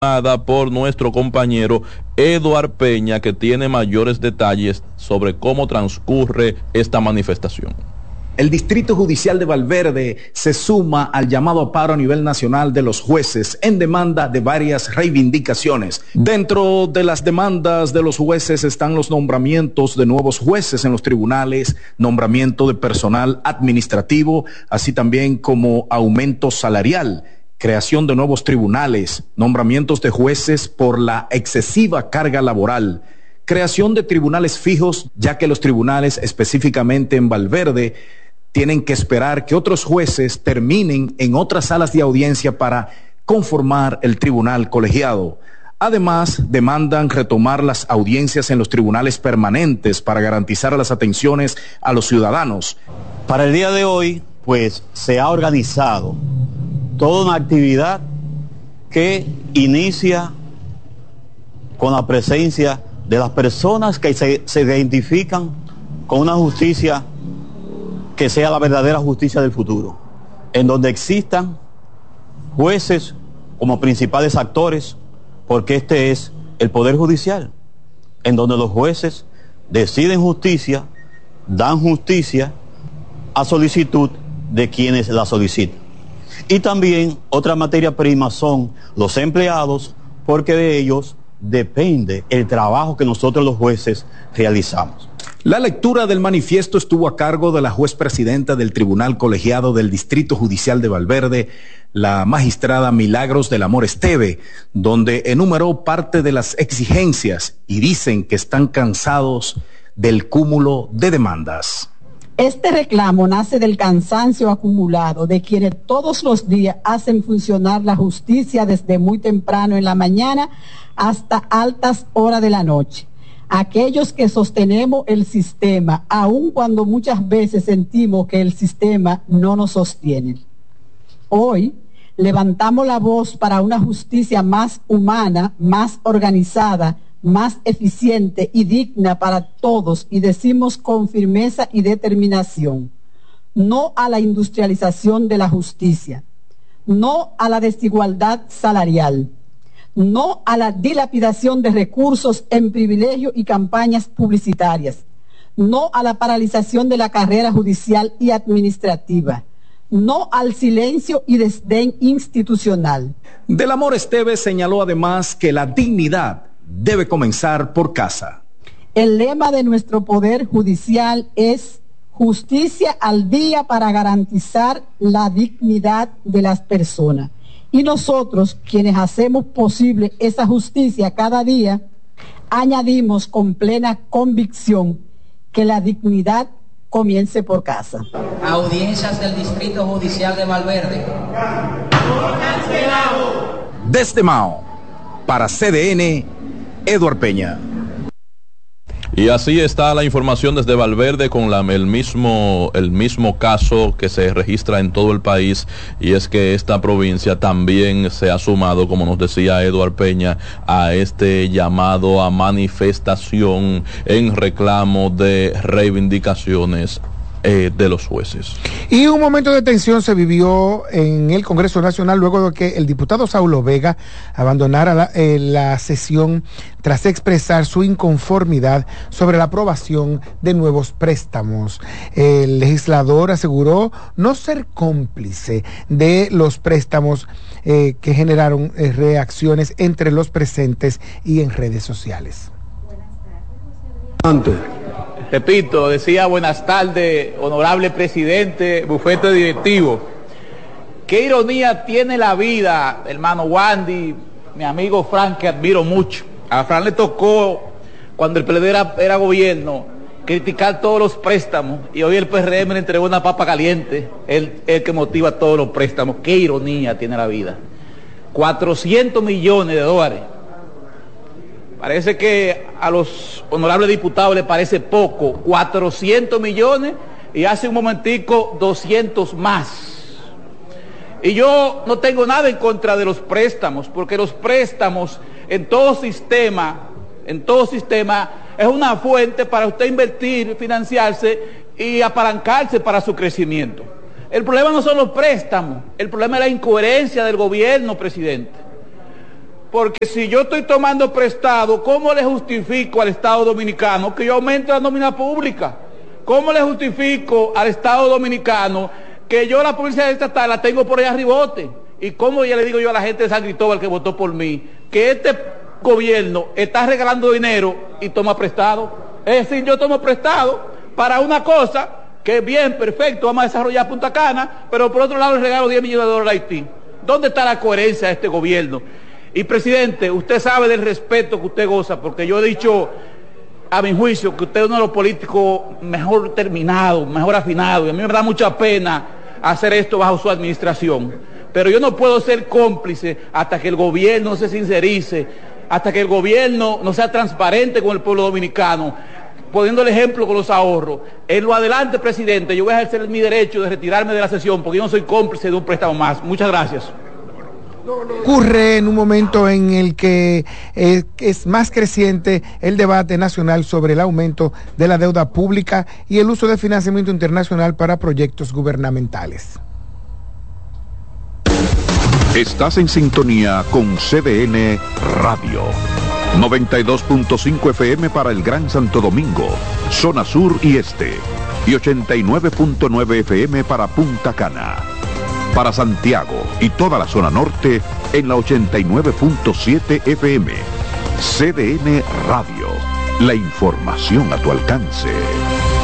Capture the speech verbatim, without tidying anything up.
por nuestro compañero Eduard Peña, que tiene mayores detalles sobre cómo transcurre esta manifestación. El Distrito Judicial de Valverde se suma al llamado a paro a nivel nacional de los jueces en demanda de varias reivindicaciones. Dentro de las demandas de los jueces están los nombramientos de nuevos jueces en los tribunales, nombramiento de personal administrativo, así también como aumento salarial, creación de nuevos tribunales, nombramientos de jueces por la excesiva carga laboral, creación de tribunales fijos, ya que los tribunales, específicamente en Valverde, tienen que esperar que otros jueces terminen en otras salas de audiencia para conformar el tribunal colegiado. Además, demandan retomar las audiencias en los tribunales permanentes para garantizar las atenciones a los ciudadanos. Para el día de hoy, pues, se ha organizado toda una actividad que inicia con la presencia de las personas que se, se identifican con una justicia que sea la verdadera justicia del futuro, en donde existan jueces como principales actores, porque este es el Poder Judicial, en donde los jueces deciden justicia, dan justicia a solicitud de quienes la solicitan. Y también otra materia prima son los empleados, porque de ellos depende el trabajo que nosotros los jueces realizamos. La lectura del manifiesto estuvo a cargo de la juez presidenta del Tribunal Colegiado del Distrito Judicial de Valverde, la magistrada Milagros del Amor Esteve, donde enumeró parte de las exigencias y dicen que están cansados del cúmulo de demandas. Este reclamo nace del cansancio acumulado de quienes todos los días hacen funcionar la justicia desde muy temprano en la mañana hasta altas horas de la noche. Aquellos que sostenemos el sistema, aun cuando muchas veces sentimos que el sistema no nos sostiene. Hoy levantamos la voz para una justicia más humana, más organizada, más eficiente y digna para todos, y decimos con firmeza y determinación: no a la industrialización de la justicia, no a la desigualdad salarial, no a la dilapidación de recursos en privilegios y campañas publicitarias, no a la paralización de la carrera judicial y administrativa, no al silencio y desdén institucional. Del Amor Esteve señaló además que la dignidad debe comenzar por casa. El lema de nuestro Poder Judicial es justicia al día para garantizar la dignidad de las personas. Y nosotros, quienes hacemos posible esa justicia cada día, añadimos con plena convicción que la dignidad comience por casa. Audiencias del Distrito Judicial de Valverde. Desde Mao, para C D N, Eduard Peña. Y así está la información desde Valverde con la, el, mismo, el mismo caso que se registra en todo el país, y es que esta provincia también se ha sumado, como nos decía Eduard Peña, a este llamado a manifestación en reclamo de reivindicaciones Eh, de los jueces. Y un momento de tensión se vivió en el Congreso Nacional luego de que el diputado Saulo Vega abandonara la, eh, la sesión tras expresar su inconformidad sobre la aprobación de nuevos préstamos. El legislador aseguró no ser cómplice de los préstamos eh, que generaron eh, reacciones entre los presentes y en redes sociales. Antes. Repito, decía buenas tardes, honorable presidente, bufete directivo. Qué ironía tiene la vida, hermano Wandy, mi amigo Frank, que admiro mucho. A Frank le tocó, cuando el P L D era, era gobierno, criticar todos los préstamos, y hoy el P R M le entregó una papa caliente, el, el que motiva todos los préstamos. Qué ironía tiene la vida. cuatrocientos millones de dólares. Parece que a los honorables diputados les parece poco, cuatrocientos millones, y hace un momentico doscientos más. Y yo no tengo nada en contra de los préstamos, porque los préstamos en todo sistema, en todo sistema, es una fuente para usted invertir, financiarse y apalancarse para su crecimiento. El problema no son los préstamos, el problema es la incoherencia del gobierno, presidente. Porque si yo estoy tomando prestado, ¿cómo le justifico al Estado Dominicano que yo aumente la nómina pública? ¿Cómo le justifico al Estado Dominicano que yo la publicidad estatal la tengo por allá arribote? ¿Y cómo ya le digo yo a la gente de San Cristóbal que votó por mí que este gobierno está regalando dinero y toma prestado? Es decir, yo tomo prestado para una cosa que es bien, perfecto, vamos a desarrollar Punta Cana, pero por otro lado le regalo diez millones de dólares a Haití. ¿Dónde está la coherencia de este gobierno? Y presidente, usted sabe del respeto que usted goza, porque yo he dicho, a mi juicio, que usted es uno de los políticos mejor terminados, mejor afinados, y a mí me da mucha pena hacer esto bajo su administración. Pero yo no puedo ser cómplice hasta que el gobierno se sincerice, hasta que el gobierno no sea transparente con el pueblo dominicano, poniendo el ejemplo con los ahorros. En lo adelante, presidente, yo voy a ejercer mi derecho de retirarme de la sesión, porque yo no soy cómplice de un préstamo más. Muchas gracias. Ocurre en un momento en el que eh, es más creciente el debate nacional sobre el aumento de la deuda pública y el uso de financiamiento internacional para proyectos gubernamentales. Estás en sintonía con C D N Radio. noventa y dos punto cinco F M para el Gran Santo Domingo, zona sur y este. Y ochenta y nueve punto nueve F M para Punta Cana. Para Santiago y toda la zona norte en la ochenta y nueve punto siete F M. C D N Radio. La información a tu alcance.